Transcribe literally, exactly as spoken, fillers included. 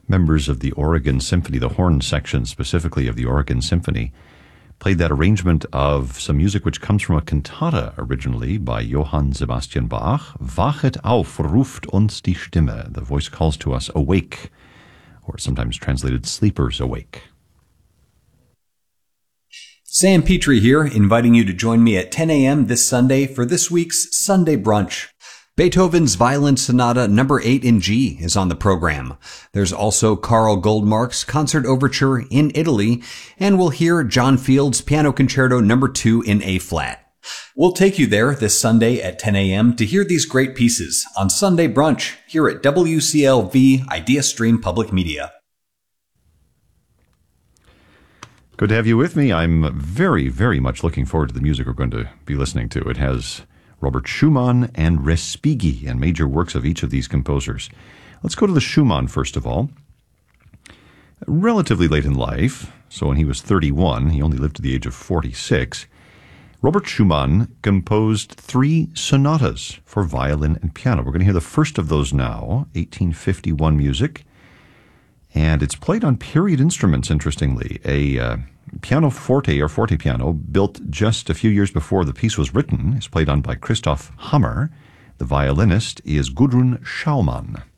members of the Oregon Symphony, the horn section specifically of the Oregon Symphony, played that arrangement of some music which comes from a cantata originally by Johann Sebastian Bach. Wachet auf, ruft uns die Stimme. The voice calls to us, awake, or sometimes translated, sleepers awake. Sam Petrie here, inviting you to join me at ten a.m. this Sunday for this week's Sunday Brunch. Beethoven's Violin Sonata number eight in G is on the program. There's also Carl Goldmark's Concert Overture in Italy, and we'll hear John Field's Piano Concerto number two in A-flat. We'll take you there this Sunday at ten a.m. to hear these great pieces on Sunday Brunch here at W C L V Idea Stream Public Media. Good to have you with me. I'm very, very much looking forward to the music we're going to be listening to. It has Robert Schumann and Respighi and major works of each of these composers. Let's go to the Schumann first of all. Relatively late in life, so when he was thirty-one, he only lived to the age of forty-six, Robert Schumann composed three sonatas for violin and piano. We're going to hear the first of those now, eighteen fifty-one music, and it's played on period instruments, interestingly. A uh, pianoforte or forte piano, built just a few years before the piece was written, is played on by Christoph Hammer. The violinist is Gudrun Schaumann.